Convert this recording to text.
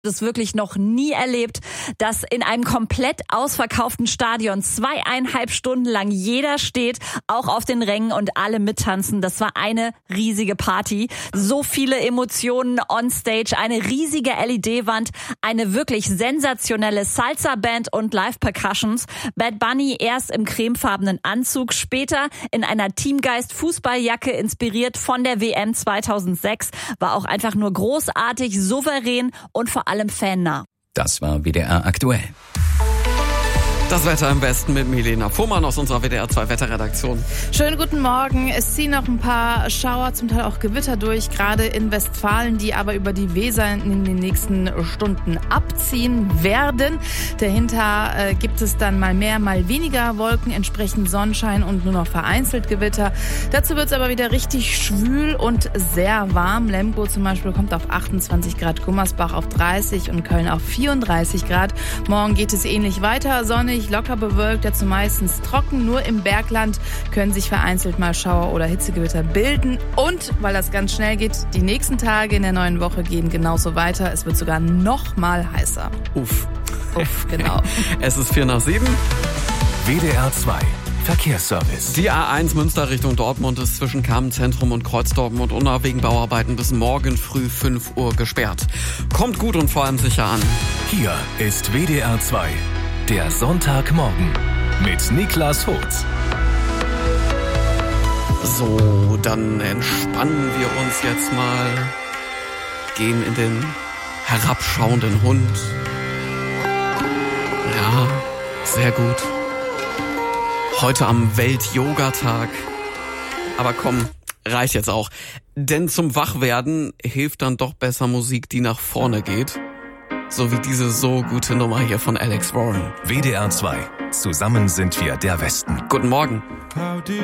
Das wirklich noch nie erlebt, dass in einem komplett ausverkauften Stadion 2,5 Stunden lang jeder steht, auch auf den Rängen und alle mittanzen. Das war eine riesige Party. So viele Emotionen on stage, eine riesige LED-Wand, eine wirklich sensationelle Salsa-Band und Live-Percussions. Bad Bunny erst im cremefarbenen Anzug, später in einer Teamgeist-Fußballjacke, inspiriert von der WM 2006. War auch einfach nur großartig, souverän und vor allem fannah. Das war WDR aktuell. Das Wetter im Westen mit Milena Fuhrmann aus unserer WDR 2 Wetterredaktion. Schönen guten Morgen. Es ziehen noch ein paar Schauer, zum Teil auch Gewitter durch, gerade in Westfalen, die aber über die Weser in den nächsten Stunden abziehen werden. Dahinter gibt es dann mal mehr, mal weniger Wolken, entsprechend Sonnenschein und nur noch vereinzelt Gewitter. Dazu wird es aber wieder richtig schwül und sehr warm. Lemgo zum Beispiel kommt auf 28 Grad, Gummersbach auf 30 und Köln auf 34 Grad. Morgen geht es ähnlich weiter, sonnig, locker bewölkt, dazu meistens trocken. Nur im Bergland können sich vereinzelt mal Schauer oder Hitzegewitter bilden. Und, weil das ganz schnell geht, die nächsten Tage in der neuen Woche gehen genauso weiter. Es wird sogar noch mal heißer. Uff, genau. Es ist 7:04. WDR 2 Verkehrsservice. Die A1 Münster Richtung Dortmund ist zwischen Kamenz-Zentrum und Kreuz-Dortmund wegen Bauarbeiten bis morgen früh 5 Uhr gesperrt. Kommt gut und vor allem sicher an. Hier ist WDR 2, der Sonntagmorgen mit Niklas Holz. So, dann entspannen wir uns jetzt mal, gehen in den herabschauenden Hund. Ja, sehr gut. Heute am Welt-Yoga-Tag. Aber komm, reicht jetzt auch. Denn zum Wachwerden hilft dann doch besser Musik, die nach vorne geht. So wie diese so gute Nummer hier von Alex Warren. WDR 2. Zusammen sind wir der Westen. Guten Morgen.